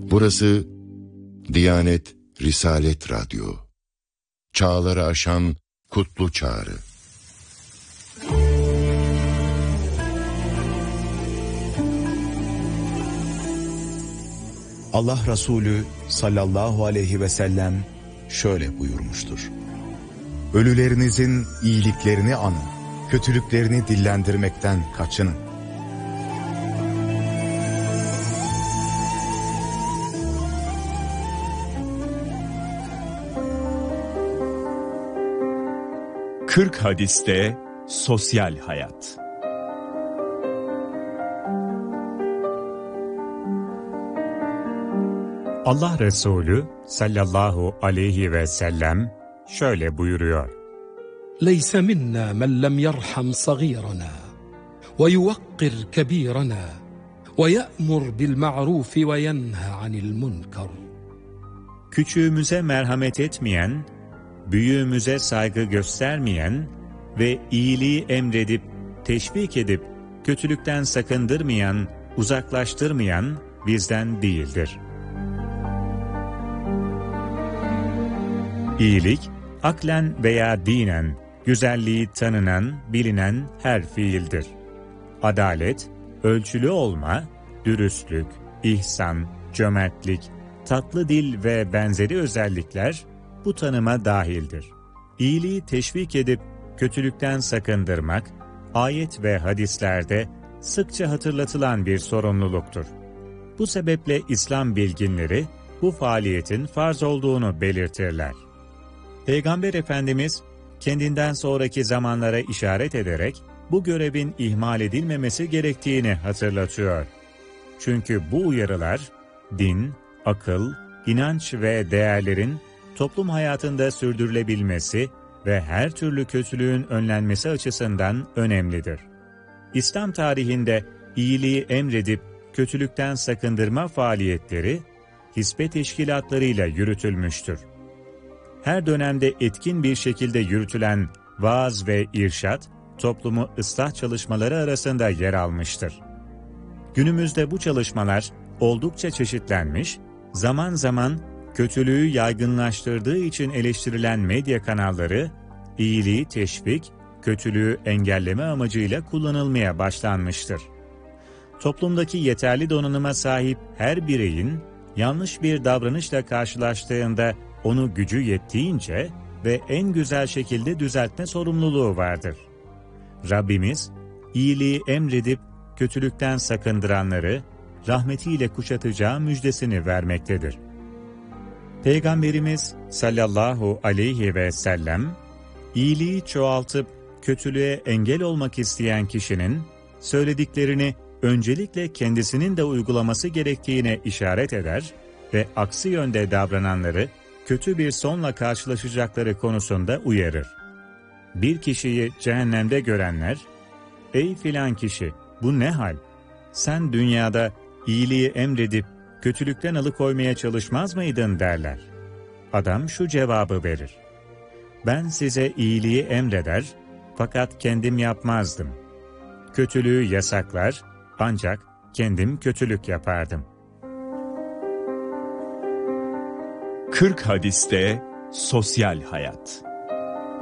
Burası Diyanet Risalet Radyo. Çağları aşan kutlu çağrı. Allah Resulü sallallahu aleyhi ve sellem şöyle buyurmuştur: Ölülerinizin iyiliklerini anın, kötülüklerini dillendirmekten kaçının. Kırk hadiste sosyal hayat. Allah Resulü sallallahu aleyhi ve sellem şöyle buyuruyor: لَيْسَ مِنَّا مَنْ لَمْ يَرْحَمْ صَغِيرَنَا وَيُوَقِّرْ كَبِيرَنَا وَيَأْمُرْ بِالْمَعْرُوفِ وَيَنْهَى عَنِ الْمُنْكَرِ. Küçüğümüze merhamet etmeyen, büyüğümüze saygı göstermeyen ve iyiliği emredip, teşvik edip, kötülükten sakındırmayan, uzaklaştırmayan bizden değildir. İyilik, aklen veya dinen, güzelliği tanınan, bilinen her fiildir. Adalet, ölçülü olma, dürüstlük, ihsan, cömertlik, tatlı dil ve benzeri özellikler bu tanıma dahildir. İyiliği teşvik edip kötülükten sakındırmak, ayet ve hadislerde sıkça hatırlatılan bir sorumluluktur. Bu sebeple İslam bilginleri bu faaliyetin farz olduğunu belirtirler. Peygamber Efendimiz kendinden sonraki zamanlara işaret ederek bu görevin ihmal edilmemesi gerektiğini hatırlatıyor. Çünkü bu uyarılar din, akıl, inanç ve değerlerin toplum hayatında sürdürülebilmesi ve her türlü kötülüğün önlenmesi açısından önemlidir. İslam tarihinde iyiliği emredip kötülükten sakındırma faaliyetleri hisbe teşkilatlarıyla yürütülmüştür. Her dönemde etkin bir şekilde yürütülen vaaz ve irşat, toplumu ıslah çalışmaları arasında yer almıştır. Günümüzde bu çalışmalar oldukça çeşitlenmiş, zaman zaman kötülüğü yaygınlaştırdığı için eleştirilen medya kanalları, iyiliği teşvik, kötülüğü engelleme amacıyla kullanılmaya başlanmıştır. Toplumdaki yeterli donanıma sahip her bireyin, yanlış bir davranışla karşılaştığında onu gücü yettiğince ve en güzel şekilde düzeltme sorumluluğu vardır. Rabbimiz, iyiliği emredip kötülükten sakındıranları rahmetiyle kuşatacağı müjdesini vermektedir. Peygamberimiz sallallahu aleyhi ve sellem, iyiliği çoğaltıp kötülüğe engel olmak isteyen kişinin söylediklerini öncelikle kendisinin de uygulaması gerektiğine işaret eder ve aksi yönde davrananları kötü bir sonla karşılaşacakları konusunda uyarır. Bir kişiyi cehennemde görenler, "Ey filan kişi, bu ne hal? Sen dünyada iyiliği emredip kötülükten alıkoymaya çalışmaz mıydın?" derler. Adam şu cevabı verir: "Ben size iyiliği emreder, fakat kendim yapmazdım. Kötülüğü yasaklar, ancak kendim kötülük yapardım." 40 hadiste sosyal hayat.